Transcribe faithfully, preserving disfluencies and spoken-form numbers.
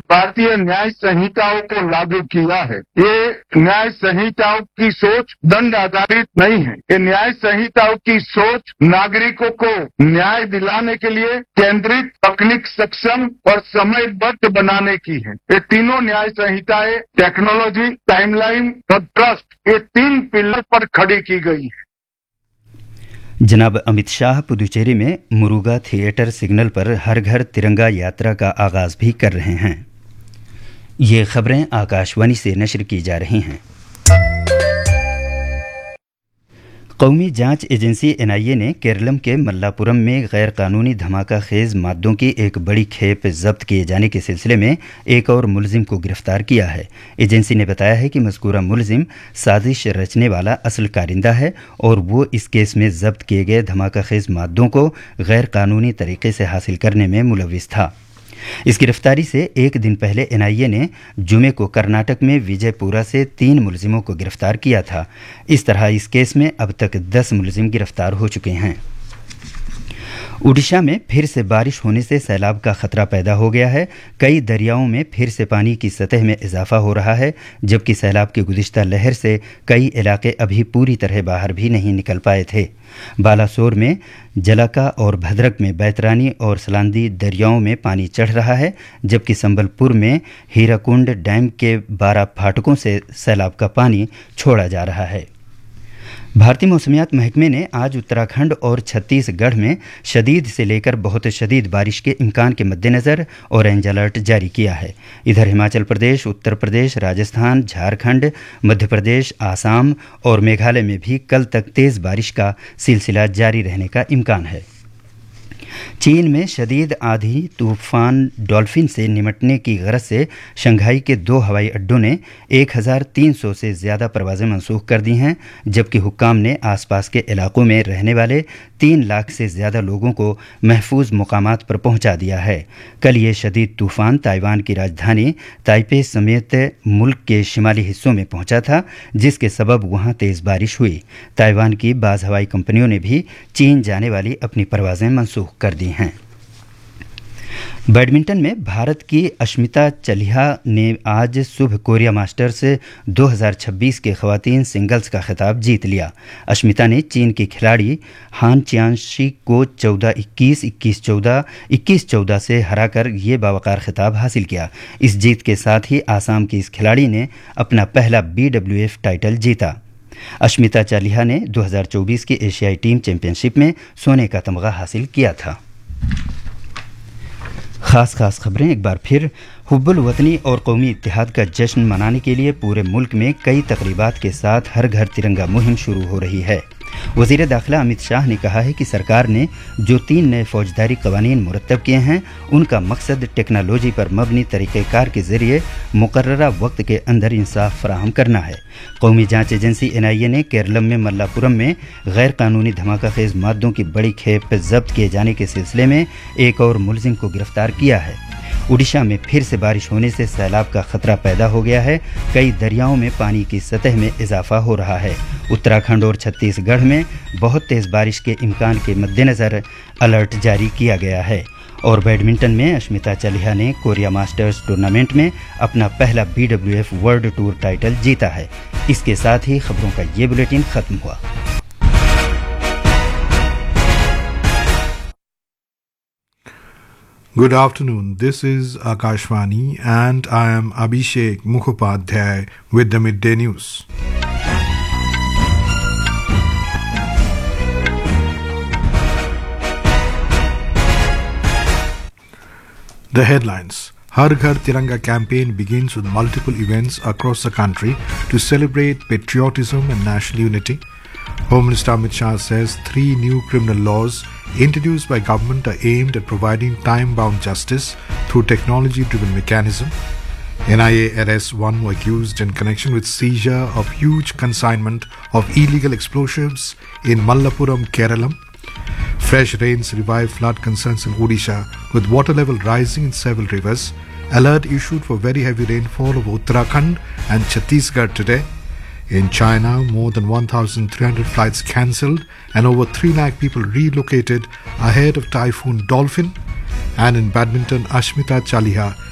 भारतीय न्याय संहिताओं को लागू किया है। ये न्याय संहिताओं की सोच दंड आधारित नहीं है। ये न्याय संहिताओं की सोच नागरिकों को न्याय दिलाने के लिए केंद्रित, तकनीक सक्षम और समयबद्ध बनाने की है। ये तीनों न्याय संहिताएं टेक्नोलॉजी, टाइमलाइन और ट्रस्ट, ये तीन पिलर पर खड़ी की गई है। जनाब अमित शाह पुदुचेरी में मुरुगा थिएटर सिग्नल पर हर घर तिरंगा यात्रा का आगाज भी कर रहे हैं। ये खबरें आकाशवाणी से नश्र की जा रही हैं। कौमी जांच एजेंसी एन आई ए ने केरलम के मल्लापुरम में गैर कानूनी धमाका खेज मादों की एक बड़ी खेप जब्त किए जाने के सिलसिले में एक और मुलजिम को गिरफ्तार किया है। एजेंसी ने बताया है कि मज़कूरा मुलजिम साजिश रचने वाला असल कारिंदा है और वो इस केस में जब्त किए गए धमाका खेज मादों को गैर कानूनी तरीके से हासिल करने में मुलविस था। इस गिरफ्तारी से एक दिन पहले एन आई ए ने जुमे को कर्नाटक में विजयपुरा से तीन मुलजिमों को गिरफ्तार किया था। इस तरह इस केस में अब तक दस मुलजिम गिरफ्तार हो चुके हैं। उड़ीसा में फिर से बारिश होने से सैलाब का खतरा पैदा हो गया है। कई दरियाओं में फिर से पानी की सतह में इजाफा हो रहा है, जबकि सैलाब की गुज़िश्ता लहर से कई इलाके अभी पूरी तरह बाहर भी नहीं निकल पाए थे। बालासोर में जलाका और भद्रक में बैतरानी और सलांदी दरियाओं में पानी चढ़ रहा है, जबकि संबलपुर में हीराकुंड डैम के बारह फाटकों से सैलाब का पानी छोड़ा जा रहा है। भारतीय मौसमियात महकमे ने आज उत्तराखंड और छत्तीसगढ़ में शदीद से लेकर बहुत शदीद बारिश के इम्कान के मद्देनज़र ऑरेंज अलर्ट जारी किया है। इधर हिमाचल प्रदेश, उत्तर प्रदेश, राजस्थान, झारखंड, मध्य प्रदेश, आसाम और मेघालय में भी कल तक तेज़ बारिश का सिलसिला जारी रहने का इम्कान है। चीन में शदीद आंधी तूफान डॉल्फिन से निमटने की गरज से शंघाई के दो हवाई अड्डों ने एक हज़ार तीन सौ से ज़्यादा परवाज़ें मनसूख कर दी हैं, जबकि हुक्काम ने आसपास के इलाकों में रहने वाले तीन लाख से ज़्यादा लोगों को महफूज मुकामात पर पहुंचा दिया है। कल ये शदीद तूफान ताइवान की राजधानी ताइपे समेत मुल्क के शिमाली हिस्सों में पहुंचा था, जिसके सबब वहां तेज़ बारिश हुई। ताइवान की बाज़ हवाई कंपनियों ने भी चीन जाने वाली अपनी परवाज़ें मनसूख कर दी हैं। बैडमिंटन में भारत की अश्मिता चालिहा ने आज सुबह कोरिया मास्टर्स दो हज़ार छब्बीस के ख़वातीन सिंगल्स का खिताब जीत लिया। अश्मिता ने चीन की खिलाड़ी हान चियांशी को चौदह इक्कीस, इक्कीस चौदह, इक्कीस चौदह से हराकर ये बावकार खिताब हासिल किया। इस जीत के साथ ही आसाम की इस खिलाड़ी ने अपना पहला बी डब्ल्यू एफ टाइटल जीता। अश्मिता चालिहा ने दो हज़ार चौबीस की एशियाई टीम चैंपियनशिप में सोने का तमगा हासिल किया था। खास खास खबरें एक बार फिर। हुब्बुल वतनी और कौमी इत्तेहाद का जश्न मनाने के लिए पूरे मुल्क में कई तकरीबात के साथ हर घर तिरंगा मुहिम शुरू हो रही है। वज़ीर दाखिला अमित शाह ने कहा है कि सरकार ने जो तीन नए फौजदारी कवानीन मुरत्तब किए हैं, उनका मकसद टेक्नोलॉजी पर मबनी तरीक़ेकार के ज़रिए मुकर्ररा वक्त के अंदर इंसाफ फराहम करना है। कौमी जांच एजेंसी एन आई ए ने केरलम में मल्लापुरम में गैर कानूनी धमाका खेज मादों की बड़ी खेप जब्त किए जाने के सिलसिले में एक और मुलजिम को गिरफ्तार किया है। उड़ीसा में फिर से बारिश होने से सैलाब का खतरा पैदा हो गया है। कई दरियाओं में पानी की सतह में इजाफा हो रहा है। उत्तराखंड और छत्तीसगढ़ में बहुत तेज़ बारिश के इम्कान के मद्देनज़र अलर्ट जारी किया गया है। और बैडमिंटन में अश्मिता चालिहा ने कोरिया मास्टर्स टूर्नामेंट में अपना पहला B W F world tour title जीता है। इसके साथ ही खबरों का ये बुलेटिन खत्म हुआ। Good afternoon. This is Akashvani and I am Abhishek Mukhopadhyay with the Midday News. The headlines. Har Ghar Tiranga campaign begins with multiple events across the country to celebrate patriotism and national unity. Home Minister Amit Shah says three new criminal laws introduced by government are aimed at providing time-bound justice through technology-driven mechanism. N I A arrests one more accused in connection with seizure of huge consignment of illegal explosives in Mallapuram, Kerala. Fresh rains revive flood concerns in Odisha with water level rising in several rivers. Alert issued for very heavy rainfall over Uttarakhand and Chhattisgarh today. In China, more than one thousand three hundred flights cancelled and over three lakh people relocated ahead of Typhoon Dolphin. And in badminton, Ashmita Chaliha